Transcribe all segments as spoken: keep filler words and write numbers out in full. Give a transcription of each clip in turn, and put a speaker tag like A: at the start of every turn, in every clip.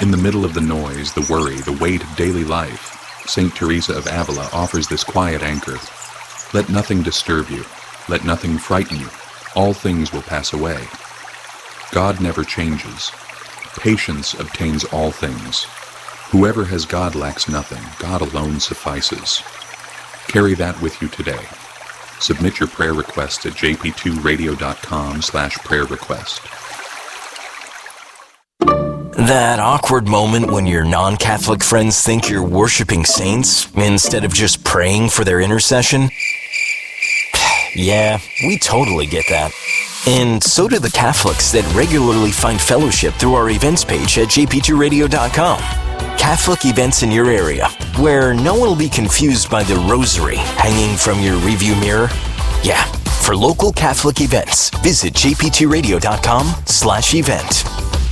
A: In the middle of the noise, the worry, the weight of daily life, Saint Teresa of Avila offers this quiet anchor. Let nothing disturb you. Let nothing frighten you. All things will pass away. God never changes. Patience obtains all things. Whoever has God lacks nothing. God alone suffices. Carry that with you today. Submit your prayer request at j p two radio dot com slash prayer request.
B: That awkward moment when your non-Catholic friends think you're worshiping saints instead of just praying for their intercession? Yeah, we totally get that. And so do the Catholics that regularly find fellowship through our events page at j p two radio dot com. Catholic events in your area, where no one will be confused by the rosary hanging from your rearview mirror. Yeah, for local Catholic events, visit j p two radio dot com slash event.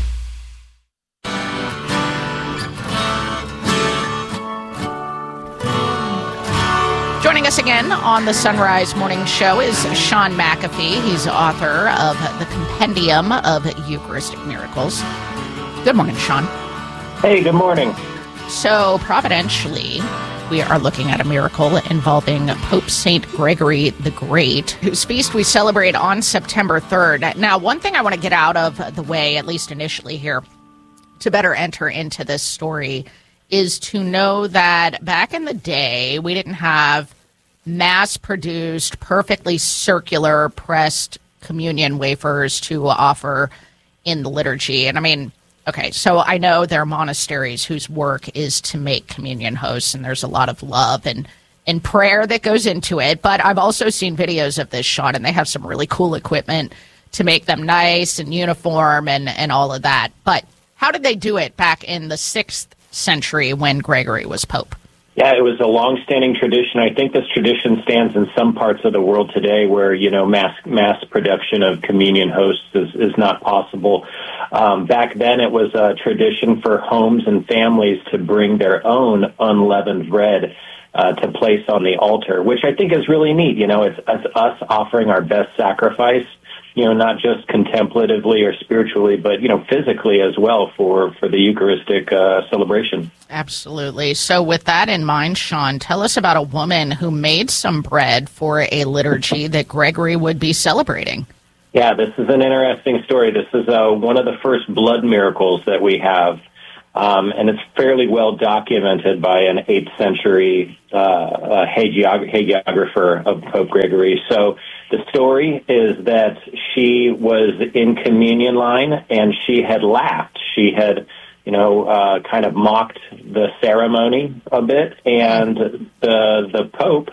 C: Joining us again on the Sunrise Morning Show is Sean McAfee. He's author of The Compendium of Eucharistic Miracles. Good morning, Sean.
D: Hey, good morning.
C: So, providentially, we are looking at a miracle involving Pope Saint Gregory the Great, whose feast we celebrate on September third. Now, one thing I want to get out of the way, at least initially here, to better enter into this story, is to know that back in the day, we didn't have mass-produced, perfectly circular, pressed communion wafers to offer in the liturgy. And I mean, okay, so I know there are monasteries whose work is to make communion hosts, and there's a lot of love and, and prayer that goes into it. But I've also seen videos of this, Sean, and they have some really cool equipment to make them nice and uniform and, and all of that. But how did they do it back in the sixth century when Gregory was Pope?
D: Yeah, it was a long-standing tradition. I think this tradition stands in some parts of the world today where, you know, mass mass production of communion hosts is, is not possible. Um, back then, it was a tradition for homes and families to bring their own unleavened bread uh, to place on the altar, which I think is really neat. You know, it's, it's us offering our best sacrifice, you know, not just contemplatively or spiritually, but, you know, physically as well for, for the Eucharistic uh, celebration.
C: Absolutely. So with that in mind, Sean, tell us about a woman who made some bread for a liturgy that Gregory would be celebrating.
D: Yeah, this is an interesting story. This is uh, one of the first blood miracles that we have, um, and it's fairly well documented by an eighth century uh, uh, hagiog- hagiographer of Pope Gregory. So the story is that she was in communion line and she had laughed. She had, you know, uh, kind of mocked the ceremony a bit, and the the Pope,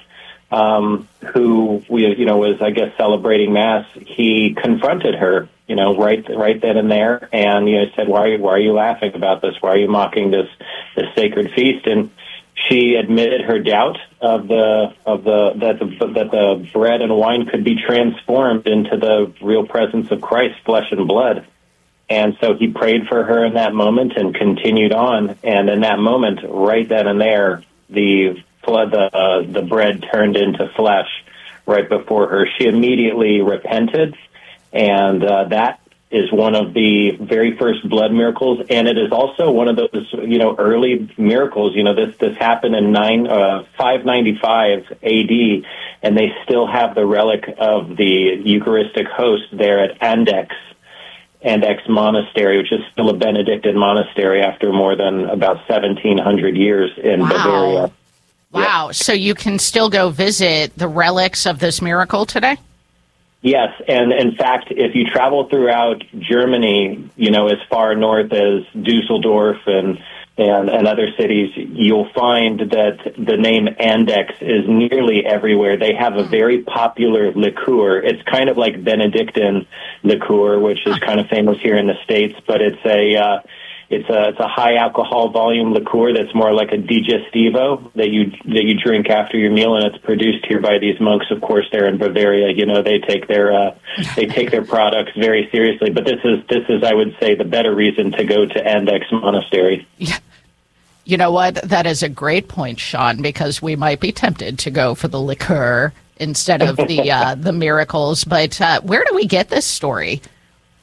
D: um, who we, you know, was, I guess, celebrating Mass, he confronted her, you know, right right then and there, and, you know, said, "Why are you, why are you laughing about this? Why are you mocking this this sacred feast?" And she admitted her doubt of the of the that the that the bread and wine could be transformed into the real presence of Christ, flesh and blood. And so he prayed for her in that moment and continued on. And in that moment, right then and there, the the uh, the bread turned into flesh right before her. She immediately repented, and uh, that is one of the very first blood miracles, and it is also one of those, you know, early miracles. You know, this this happened in nine uh, five ninety-five A D, and they still have the relic of the Eucharistic host there at Andechs, Andechs Monastery, which is still a Benedictine monastery after more than about seventeen hundred years in
C: wow.
D: Bavaria.
C: Wow! Yeah. So you can still go visit the relics of this miracle today?
D: Yes, and in fact, if you travel throughout Germany, you know, as far north as Dusseldorf and, and, and other cities, you'll find that the name Andechs is nearly everywhere. They have a very popular liqueur. It's kind of like Benedictine liqueur, which is kind of famous here in the States, but it's a... Uh, It's a it's a high alcohol volume liqueur that's more like a digestivo that you that you drink after your meal, and it's produced here by these monks. Of course, they're in Bavaria. You know, they take their uh, they take their products very seriously. But this is this is I would say the better reason to go to Andechs Monastery.
C: Yeah. You know what? That is a great point, Sean, because we might be tempted to go for the liqueur instead of the uh, the miracles. But uh, where do we get this story?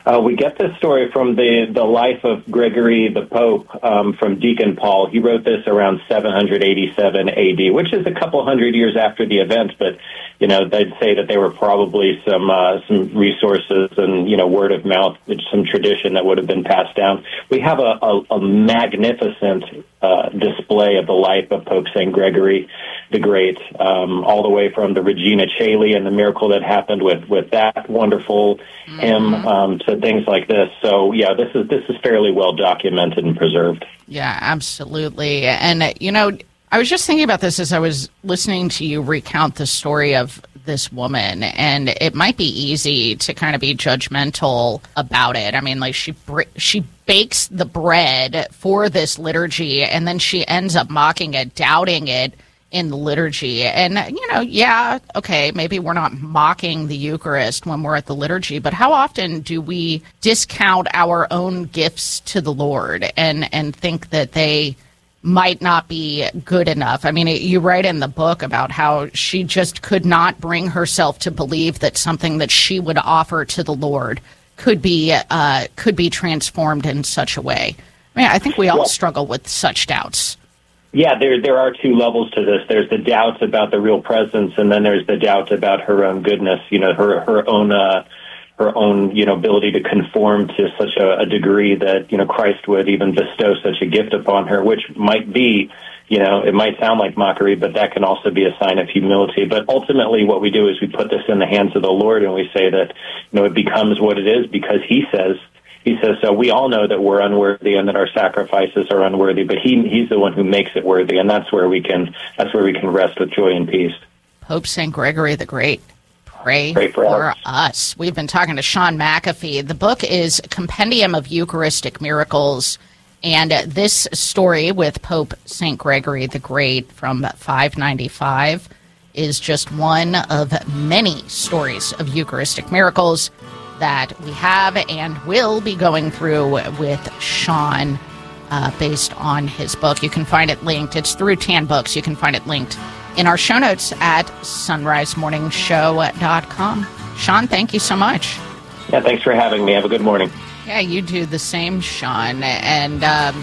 D: Uh, we get this story from the, the life of Gregory the Pope um, from Deacon Paul. He wrote this around seven eighty-seven A D, which is a couple hundred years after the event, but, you know, they'd say that there were probably some uh, some resources and, you know, word of mouth, some tradition that would have been passed down. We have a, a, a magnificent uh, display of the life of Pope Saint Gregory the Great, um, all the way from the Regina Caeli and the miracle that happened with, with that wonderful mm-hmm. hymn um, to things like this. So, yeah, this is this is fairly well documented and preserved.
C: Yeah, absolutely. And, you know, I was just thinking about this as I was listening to you recount the story of this woman, and it might be easy to kind of be judgmental about it. I mean, like, she she bakes the bread for this liturgy, and then she ends up mocking it, doubting it in the liturgy. And, you know, yeah, okay, maybe we're not mocking the Eucharist when we're at the liturgy, but how often do we discount our own gifts to the Lord and, and think that they might not be good enough? I mean, it, you write in the book about how she just could not bring herself to believe that something that she would offer to the Lord could be uh, could be transformed in such a way. I mean, I think we all
D: well,
C: struggle with such doubts.
D: Yeah, there there are two levels to this. There's the doubts about the real presence, and then there's the doubts about her own goodness. You know, her her own uh, her own you know ability to conform to such a, a degree that you know Christ would even bestow such a gift upon her, which might be, you know, it might sound like mockery, but that can also be a sign of humility. But ultimately, what we do is we put this in the hands of the Lord, and we say that you know it becomes what it is because He says. He says, so we all know that we're unworthy and that our sacrifices are unworthy, but he he's the one who makes it worthy, and that's where we can that's where we can rest with joy and peace.
C: Pope Saint Gregory the Great, pray,
D: pray for,
C: for
D: us.
C: us. We've been talking to Sean McAfee. The book is Compendium of Eucharistic Miracles, and this story with Pope Saint Gregory the Great from five ninety-five is just one of many stories of Eucharistic miracles that we have and will be going through with Sean uh, based on his book. You can find it linked. It's through Tan Books. You can find it linked in our show notes at sunrise morning show dot com. Sean, thank you so much.
D: Yeah, thanks for having me. Have a good morning.
C: Yeah, you do the same, Sean. And um,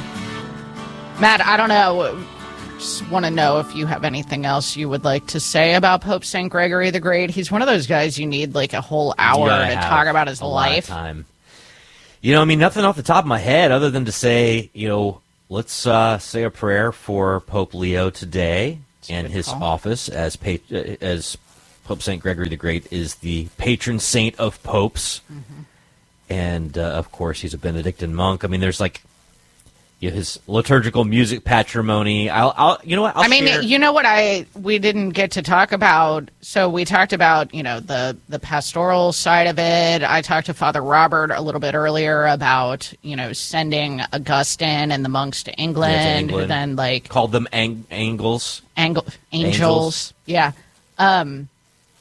C: Matt, I don't know. Just want to know if you have anything else you would like to say about Pope Saint Gregory the Great. He's one of those guys you need like a whole hour to talk about his
E: a
C: life.
E: Lot of time. You know, I mean, nothing off the top of my head other than to say, you know, let's uh, say a prayer for Pope Leo today and his call. office as pa- as Pope Saint Gregory the Great is the patron saint of popes, mm-hmm. and uh, of course he's a Benedictine monk. I mean, there's like. His liturgical music patrimony. I'll, I'll you know what? I'll
C: I mean,
E: share.
C: you know what? I we didn't get to talk about. So we talked about you know the the pastoral side of it. I talked to Father Robert a little bit earlier about you know sending Augustine and the monks to England,
E: yeah, to England.
C: who then like
E: called them ang- angles,
C: Angel angels.
E: angels.
C: Yeah. Um,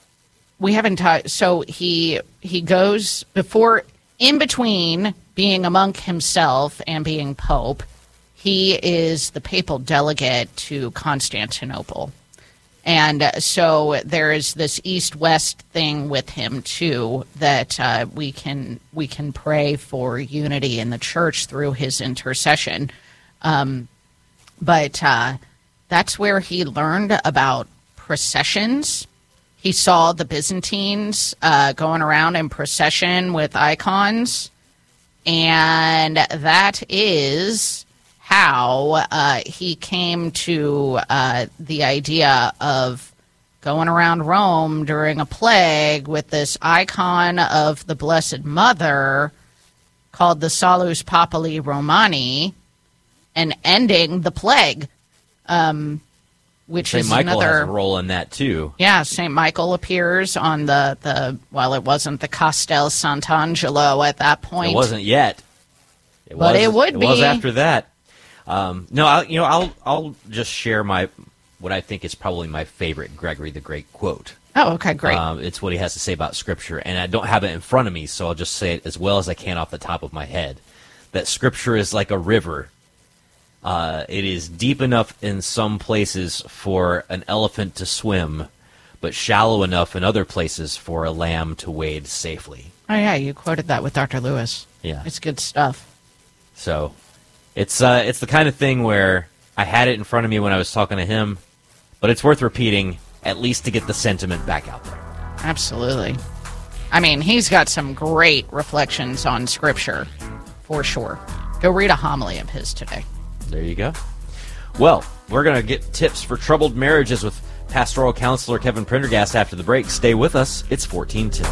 C: we haven't talked. So he he goes before in between being a monk himself and being pope. He is the papal delegate to Constantinople. And so there is this east-west thing with him, too, that uh, we can we can pray for unity in the church through his intercession. Um, but uh, that's where he learned about processions. He saw the Byzantines uh, going around in procession with icons. And that is how uh, he came to uh, the idea of going around Rome during a plague with this icon of the Blessed Mother called the Salus Populi Romani and ending the plague, um, which
E: Saint
C: is
E: Michael
C: another...
E: has a role in that, too.
C: Yeah, Saint Michael appears on the, the well, it wasn't the Castel Sant'Angelo at that point.
E: It wasn't yet. It
C: But
E: was,
C: it would
E: it
C: be.
E: was after that. Um, no, I'll, you know, I'll I'll just share my what I think is probably my favorite Gregory the Great quote.
C: Oh, okay, great.
E: Um, it's what he has to say about Scripture, and I don't have it in front of me, so I'll just say it as well as I can off the top of my head. That Scripture is like a river. Uh, it is deep enough in some places for an elephant to swim, but shallow enough in other places for a lamb to wade safely.
C: Oh, yeah, you quoted that with Doctor Lewis.
E: Yeah.
C: It's good stuff.
E: So it's uh, it's the kind of thing where I had it in front of me when I was talking to him, but it's worth repeating at least to get the sentiment back out there.
C: Absolutely. I mean, he's got some great reflections on Scripture, for sure. Go read a homily of his today.
E: There you go. Well, we're going to get tips for troubled marriages with pastoral counselor Kevin Prendergast after the break. Stay with us. It's fourteen till.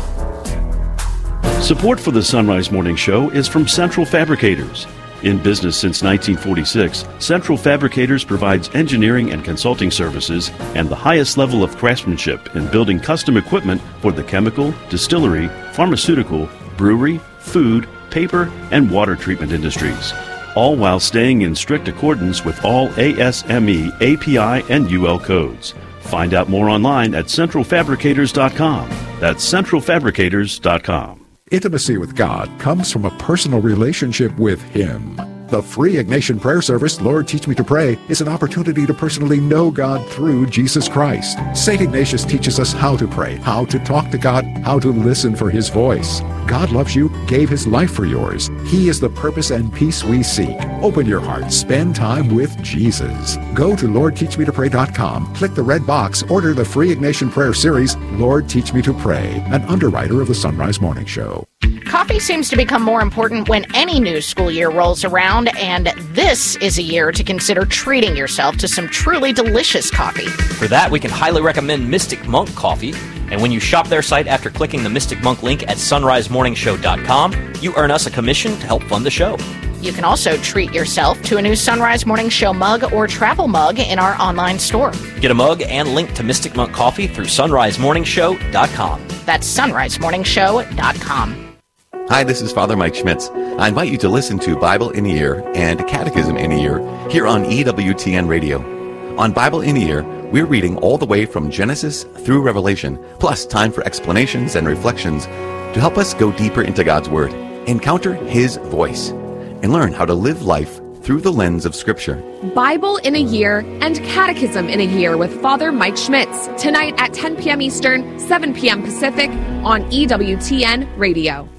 F: Support for the Sunrise Morning Show is from Central Fabricators. In business since nineteen forty-six, Central Fabricators provides engineering and consulting services and the highest level of craftsmanship in building custom equipment for the chemical, distillery, pharmaceutical, brewery, food, paper, and water treatment industries, all while staying in strict accordance with all A S M E, A P I, and U L codes. Find out more online at central fabricators dot com. That's central fabricators dot com.
G: Intimacy with God comes from a personal relationship with Him. The free Ignatian prayer service, Lord Teach Me to Pray, is an opportunity to personally know God through Jesus Christ. Saint Ignatius teaches us how to pray, how to talk to God, how to listen for His voice. God loves you, gave His life for yours. He is the purpose and peace we seek. Open your heart, spend time with Jesus. Go to lord teach me to pray dot com, click the red box, order the free Ignatian prayer series, Lord Teach Me to Pray, an underwriter of the Sunrise Morning Show.
C: Coffee seems to become more important when any new school year rolls around, and this is a year to consider treating yourself to some truly delicious coffee.
H: For that, we can highly recommend Mystic Monk Coffee. And when you shop their site after clicking the Mystic Monk link at sunrise morning show dot com, you earn us a commission to help fund the show.
C: You can also treat yourself to a new Sunrise Morning Show mug or travel mug in our online store.
H: Get a mug and link to Mystic Monk Coffee through sunrise morning show dot com.
C: That's sunrise morning show dot com.
I: Hi, this is Father Mike Schmitz. I invite you to listen to Bible in a Year and Catechism in a Year here on E W T N Radio. On Bible in a Year, we're reading all the way from Genesis through Revelation, plus time for explanations and reflections to help us go deeper into God's Word, encounter His voice, and learn how to live life through the lens of Scripture.
J: Bible in a Year and Catechism in a Year with Father Mike Schmitz, tonight at ten p.m. Eastern, seven p.m. Pacific on E W T N Radio.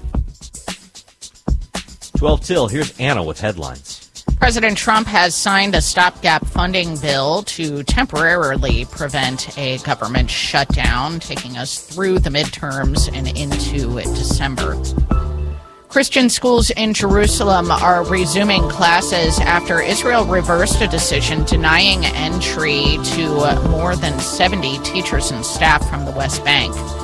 E: twelve till, here's Anna with headlines.
C: President Trump has signed a stopgap funding bill to temporarily prevent a government shutdown, taking us through the midterms and into December. Christian schools in Jerusalem are resuming classes after Israel reversed a decision denying entry to more than seventy teachers and staff from the West Bank.